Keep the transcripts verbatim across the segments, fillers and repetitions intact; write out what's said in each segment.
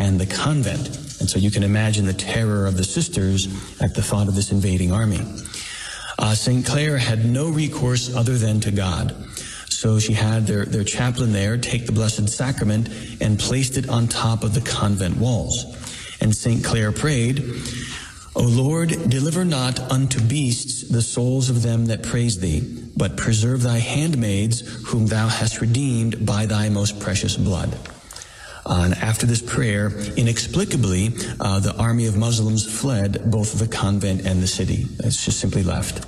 and the convent. And so you can imagine the terror of the sisters at the thought of this invading army. Uh, Saint Clare had no recourse other than to God. So she had their, their chaplain there take the Blessed Sacrament and placed it on top of the convent walls. And Saint Clare prayed, O Lord, deliver not unto beasts the souls of them that praise thee, but preserve thy handmaids whom thou hast redeemed by thy most precious blood. Uh, and after this prayer, inexplicably, uh, the army of Muslims fled both the convent and the city. It's just simply left.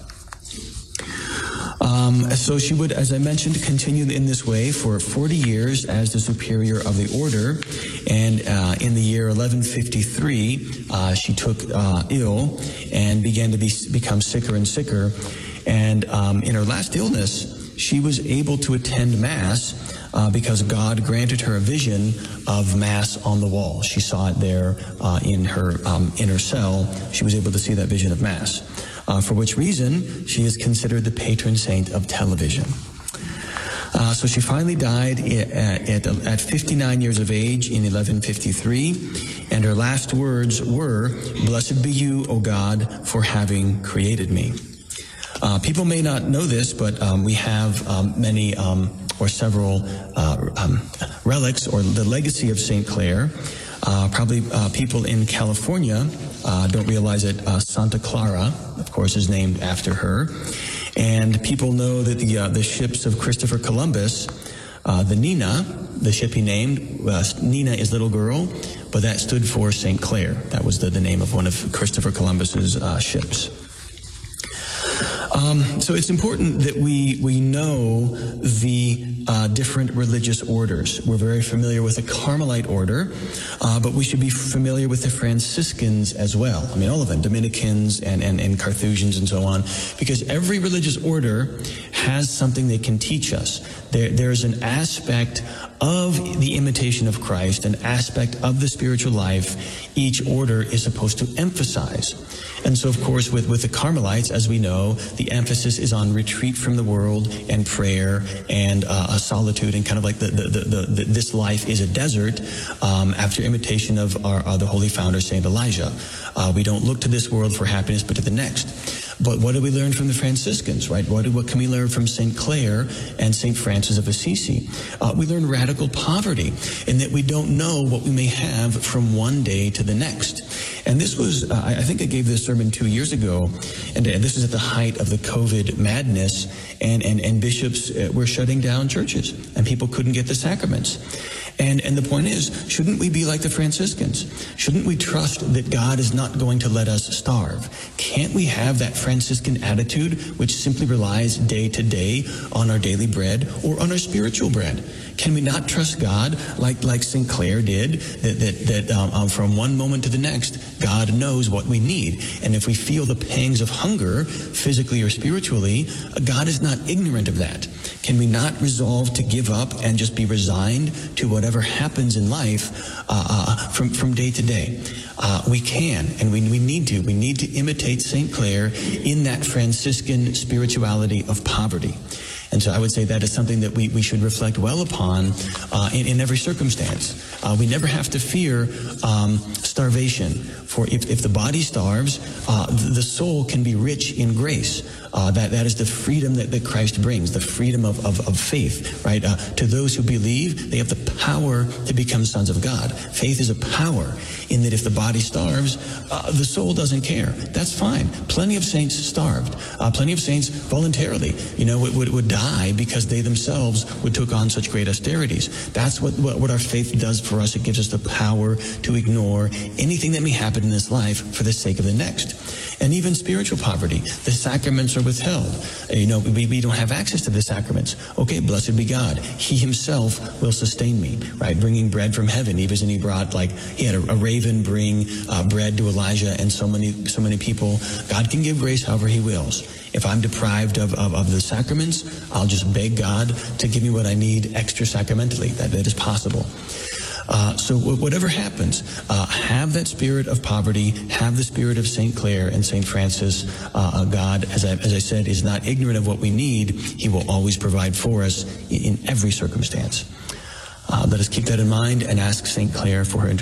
Um, so she would, as I mentioned, continue in this way for forty years as the superior of the order. And uh, in the year eleven fifty-three, uh, she took uh, ill and began to be, become sicker and sicker. And um, in her last illness, she was able to attend Mass uh, because God granted her a vision of Mass on the wall. She saw it there uh, in her um, inner cell. She was able to see that vision of Mass. Uh, for which reason she is considered the patron saint of television. Uh, so she finally died at, at, at fifty-nine years of age in eleven fifty-three, and her last words were, "Blessed be you, O God, for having created me." Uh, people may not know this, but um, we have um, many um, or several uh, um, relics or the legacy of Saint Clare. Uh, probably uh, people in California uh, don't realize that uh, Santa Clara, of course, is named after her. And people know that the uh, the ships of Christopher Columbus, uh, the Nina, the ship he named, uh, Nina is little girl, but that stood for Saint Clare. That was the, the name of one of Christopher Columbus's uh, ships. Um, so it's important that we we know the uh, different religious orders. We're very familiar with the Carmelite order, uh, but we should be familiar with the Franciscans as well. I mean, all of them, Dominicans and, and, and Carthusians and so on, because every religious order has something they can teach us. There, there's an aspect of the imitation of Christ, an aspect of the spiritual life each order is supposed to emphasize. And so, of course, with, with the Carmelites, as we know, the emphasis is on retreat from the world and prayer and uh, a solitude, and kind of like the, the, the, the, the this life is a desert um, after imitation of our, uh, the holy founder, Saint Elijah. Uh, we don't look to this world for happiness, but to the next. But what do we learn from the Franciscans, right? What, do, what can we learn from Saint Clare and Saint Francis of Assisi? Uh, we learn radical poverty, in that we don't know what we may have from one day to the next. And this was, uh, I think I gave this sermon two years ago, and uh, this is at the height of the COVID madness, and, and, and bishops uh, were shutting down churches, and people couldn't get the sacraments. And, and the point is, shouldn't we be like the Franciscans? Shouldn't we trust that God is not going to let us starve? Can't we have that Franciscan attitude which simply relies day to day on our daily bread or on our spiritual bread? Can we not trust God like, like Saint Clare did, that, that, that um, um, from one moment to the next, God knows what we need? And if we feel the pangs of hunger, physically or spiritually, God is not ignorant of that. Can we not resolve to give up and just be resigned to whatever happens in life uh, uh, from, from day to day? Uh, we can, and we, we need to. We need to imitate Saint Clare in that Franciscan spirituality of poverty. And so I would say that is something that we, we should reflect well upon uh, in, in every circumstance. Uh, we never have to fear um, starvation. For if, if the body starves, uh, the soul can be rich in grace. Uh, that, that is the freedom that, that Christ brings, the freedom of, of, of faith, right? Uh, to those who believe, they have the power to become sons of God. Faith is a power in that if the body starves, uh, the soul doesn't care. That's fine. Plenty of saints starved. Uh, plenty of saints voluntarily, you know, would, would, would die because they themselves would took on such great austerities. That's what, what, what our faith does for us. It gives us the power to ignore anything that may happen in this life for the sake of the next. And even spiritual poverty. The sacraments are withheld. You know, we, we don't have access to the sacraments. Okay, blessed be God. He himself will sustain me, right? Bringing bread from heaven. Even he brought, like, he had a, a raven bring uh, bread to Elijah and so many, so many people. God can give grace however he wills. If I'm deprived of, of, of the sacraments, I'll just beg God to give me what I need extra sacramentally. That, that is possible. Uh, so whatever happens, uh, have that spirit of poverty, have the spirit of Saint Clare and Saint Francis. Uh, God, as I, as I said, is not ignorant of what we need. He will always provide for us in, in every circumstance. Uh, let us keep that in mind and ask Saint Clare for her intercession.